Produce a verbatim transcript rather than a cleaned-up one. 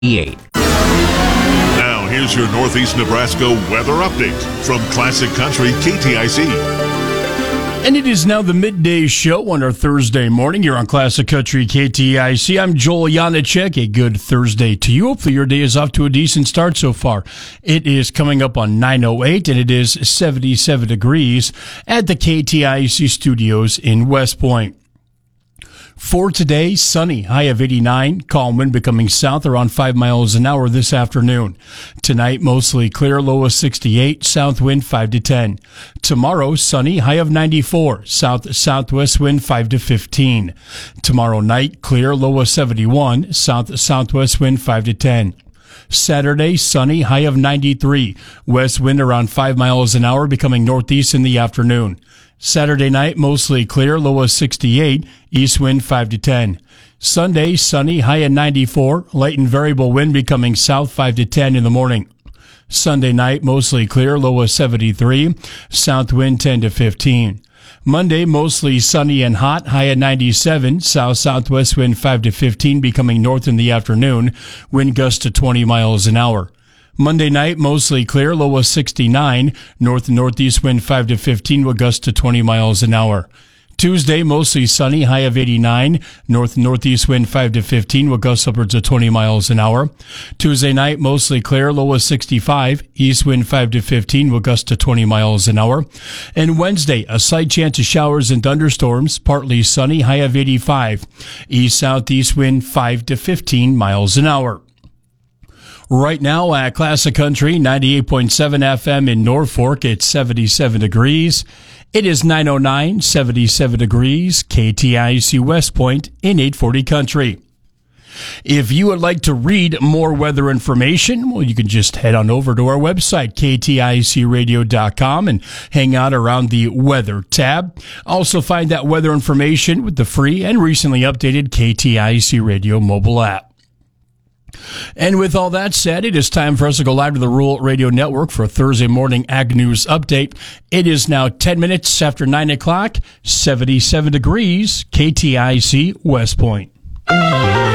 eight. Now, here's your Northeast Nebraska weather update from Classic Country K T I C. And it is now the midday show on our Thursday morning. You're on Classic Country K T I C. I'm Joel Janacek. A good Thursday to you. Hopefully your day is off to a decent start so far. It is coming up on nine oh eight, and it is seventy-seven degrees at the K T I C studios in West Point. For today, sunny, high of eighty-nine, calm wind becoming south around five miles an hour this afternoon. Tonight, mostly clear, low of sixty-eight, south wind five to ten. Tomorrow, sunny, high of ninety-four, south-southwest wind five to fifteen. Tomorrow night, clear, low of seventy-one, south-southwest wind five to ten. Saturday, sunny, high of ninety-three, west wind around five miles an hour becoming northeast in the afternoon. Saturday night, mostly clear, low of sixty-eight, east wind five to ten. Sunday, sunny, high at ninety-four, light and variable wind becoming south five to ten in the morning. Sunday night, mostly clear, low of seventy-three, south wind ten to fifteen. Monday, mostly sunny and hot, high at ninety-seven, south-southwest wind five to fifteen becoming north in the afternoon, wind gusts to twenty miles an hour. Monday night, mostly clear, low of sixty-nine, north-northeast wind five to fifteen will gust to twenty miles an hour. Tuesday, mostly sunny, high of eighty-nine, north-northeast wind five to fifteen will gust upwards of twenty miles an hour. Tuesday night, mostly clear, low of sixty-five, east wind five to fifteen will gust to twenty miles an hour. And Wednesday, a slight chance of showers and thunderstorms, partly sunny, high of eighty-five, east-southeast wind five to fifteen miles an hour. Right now at Classic Country, ninety-eight point seven F M in Norfolk, it's seventy-seven degrees. It is nine oh nine, seventy-seven degrees, K T I C West Point in eight forty Country. If you would like to read more weather information, well, you can just head on over to our website, K T I C radio dot com, and hang out around the weather tab. Also find that weather information with the free and recently updated K T I C Radio mobile app. And with all that said, it is time for us to go live to the Rural Radio Network for a Thursday morning Ag News update. It is now ten minutes after nine o'clock, seventy-seven degrees, K T I C West Point.